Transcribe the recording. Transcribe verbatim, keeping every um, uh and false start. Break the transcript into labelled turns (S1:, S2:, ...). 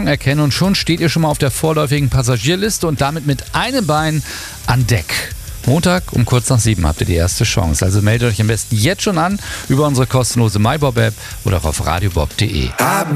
S1: Song erkennen und schon steht ihr schon mal auf der vorläufigen Passagierliste und damit mit einem Bein an Deck. Montag um kurz nach sieben habt ihr die erste Chance. Also meldet euch am besten jetzt schon an über unsere kostenlose MyBob-App oder auch auf radiobob punkt de.